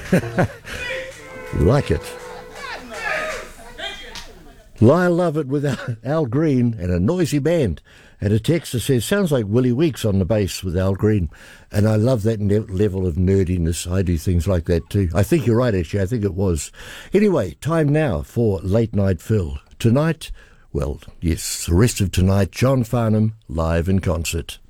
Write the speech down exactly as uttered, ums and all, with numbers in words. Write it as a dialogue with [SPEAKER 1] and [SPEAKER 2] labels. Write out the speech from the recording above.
[SPEAKER 1] Like it. I love it with Al Green and a noisy band. And a text that says, sounds like Willie Weeks on the bass with Al Green. And I love that ne- level of nerdiness. I do things like that too. I think you're right, actually. I think it was. Anyway, time now for Late Night Phil. Tonight, well, yes, the rest of tonight, John Farnham live in concert.